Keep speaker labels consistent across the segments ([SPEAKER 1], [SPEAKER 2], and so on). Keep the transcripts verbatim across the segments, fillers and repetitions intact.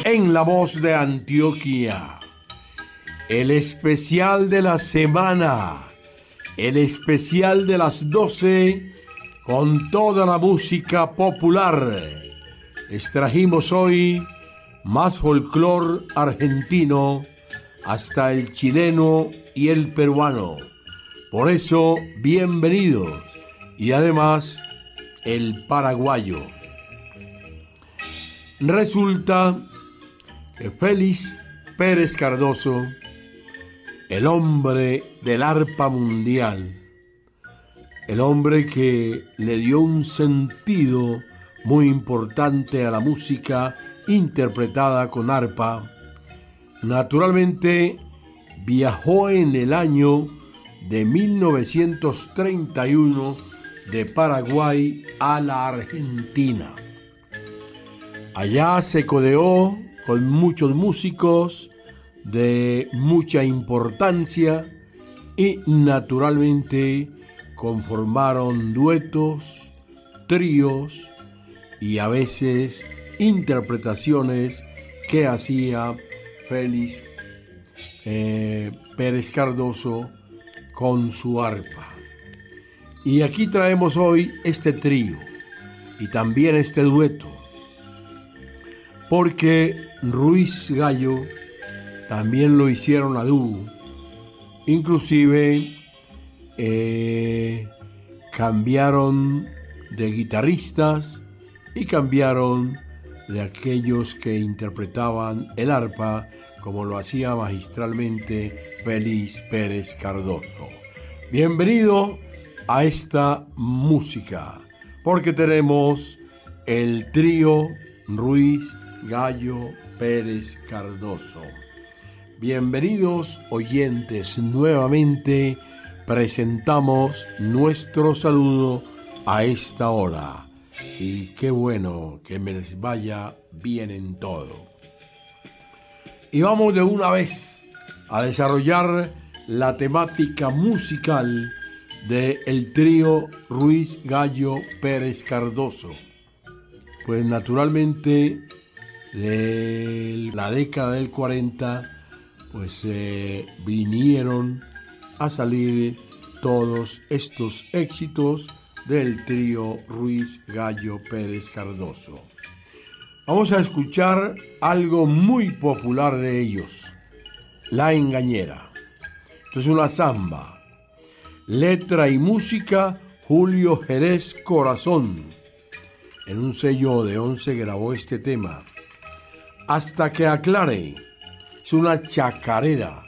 [SPEAKER 1] En la voz de Antioquia, el especial de la semana, el especial de las doce con toda la música popular. Les trajimos hoy más folclor argentino hasta el chileno y el peruano. Por eso, bienvenidos. Y además, el paraguayo. Resulta que Félix Pérez Cardoso, el hombre del arpa mundial, el hombre que le dio un sentido muy importante a la música interpretada con arpa, naturalmente viajó en el año de mil novecientos treinta y uno de Paraguay a la Argentina. Allá se codeó con muchos músicos de mucha importancia y naturalmente conformaron duetos, tríos y a veces interpretaciones que hacía Félix eh, Pérez Cardoso con su arpa. Y aquí traemos hoy este trío y también este dueto, porque Ruiz Gallo también lo hicieron a dúo, inclusive eh, cambiaron de guitarristas y cambiaron de aquellos que interpretaban el arpa, como lo hacía magistralmente Félix Pérez Cardoso. Bienvenido a esta música, porque tenemos el trío Ruiz Gallo Pérez Cardoso. Bienvenidos oyentes, nuevamente presentamos nuestro saludo a esta hora. Y qué bueno que me les vaya bien en todo. Y vamos de una vez a desarrollar la temática musical del trío Ruiz Gallo Pérez Cardoso. Pues naturalmente de la década del cuarenta, pues eh, vinieron a salir todos estos éxitos del trío Ruiz Gallo Pérez Cardoso. Vamos a escuchar algo muy popular de ellos, La Engañera. Esto es una samba. Letra y música, Julio Jerez Corazón. En un sello de once grabó este tema. Hasta que aclare, es una chacarera.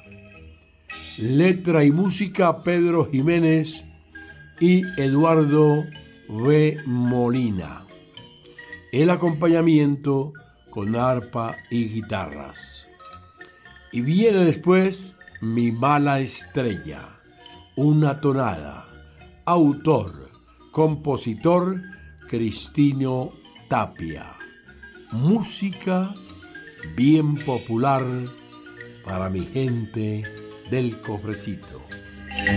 [SPEAKER 1] Letra y música, Pedro Jiménez y Eduardo B. Molina. El acompañamiento con arpa y guitarras. Y viene después Mi Mala Estrella, una tonada. Autor, compositor, Cristino Tapia. Música bien popular para mi gente del cofrecito.